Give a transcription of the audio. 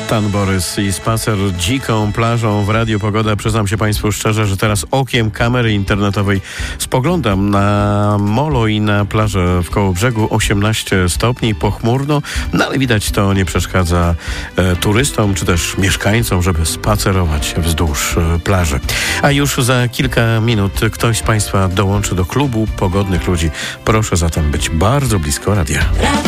Pan Borys i spacer dziką plażą w Radiu Pogoda. Przyznam się Państwu szczerze, że teraz okiem kamery internetowej spoglądam na molo i na plażę w Kołobrzegu. 18 stopni, pochmurno, no ale widać, to nie przeszkadza turystom czy też mieszkańcom, żeby spacerować wzdłuż plaży. A już za kilka minut ktoś z Państwa dołączy do klubu pogodnych ludzi. Proszę zatem być bardzo blisko radia.